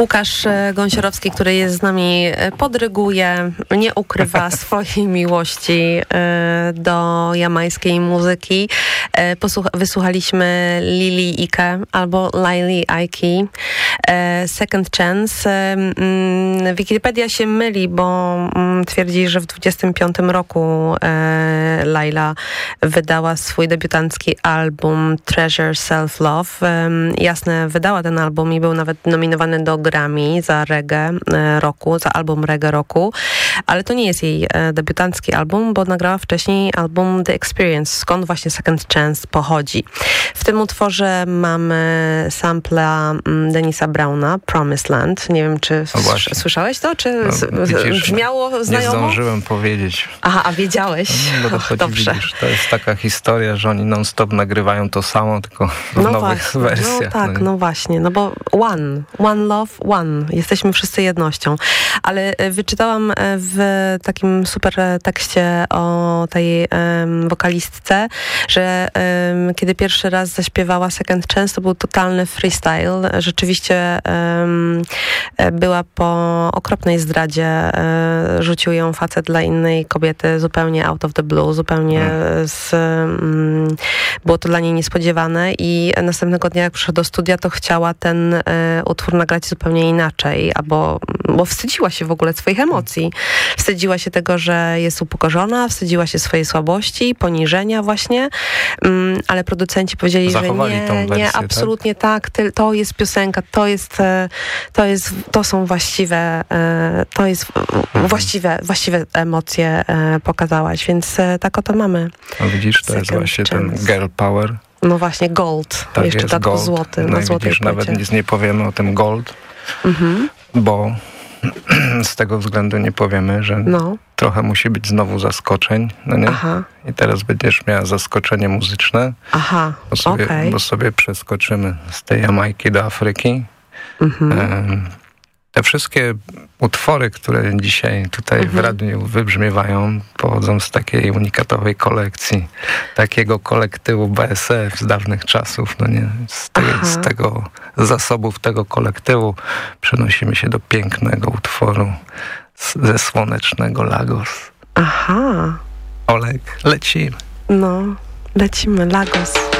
Łukasz Gąsiorowski, który jest z nami, podryguje, nie ukrywa swojej miłości do jamajskiej muzyki. Wysłuchaliśmy Lily Ike albo Lily Ike, Second Chance. Wikipedia się myli, bo twierdzi, że w 25 roku Laila wydała swój debiutancki album Treasure Self Love. Jasne, wydała ten album i był nawet nominowany do Grammy za reggae roku, za album reggae roku, ale to nie jest jej debiutancki album, bo nagrała wcześniej album The Experience, skąd właśnie Second Chance pochodzi. W tym utworze mamy sampla Denisa Browna, Promised Land. Nie wiem, czy słyszałeś to, czy brzmiało znajomo? Nie zdążyłem powiedzieć. Aha, a wiedziałeś? Dobrze. Widzisz, to jest taka historia, że oni non-stop nagrywają to samo, tylko w nowych wersjach. No tak, no właśnie, no bo One Love, One. Jesteśmy wszyscy jednością. Ale wyczytałam w takim super tekście o tej wokalistce, że kiedy pierwszy raz zaśpiewała Second Chance, to był totalny freestyle. Rzeczywiście była po okropnej zdradzie. Rzucił ją facet dla innej kobiety zupełnie out of the blue, zupełnie było to dla niej niespodziewane i następnego dnia, jak przyszła do studia, to chciała ten utwór nagrać zupełnie inaczej, bo wstydziła się w ogóle swoich emocji. Wstydziła się tego, że jest upokorzona, wstydziła się swojej słabości, poniżenia właśnie, ale producenci powiedzieli, zachowali że tą wersję, nie, absolutnie tak, to jest piosenka, to są właściwe, to jest właściwe emocje pokazałaś, więc tak oto mamy. No widzisz, to jest właśnie ten girl power. No właśnie, gold. Tak, jeszcze jest dodatku gold. złoty. No na złotej widzisz, płycie. nawet nic nie powiemy o tym gold, bo z tego względu nie powiemy, że trochę musi być znowu zaskoczeń, no nie? Aha. I teraz będziesz miała zaskoczenie muzyczne, bo sobie przeskoczymy z tej Jamajki do Afryki. Te wszystkie utwory, które dzisiaj tutaj w radiu wybrzmiewają, pochodzą z takiej unikatowej kolekcji, takiego kolektywu BSF z dawnych czasów, no nie? Z tego zasobów tego kolektywu przenosimy się do pięknego utworu ze słonecznego Lagos. Aha. Olek, lecimy. No, lecimy, Lagos.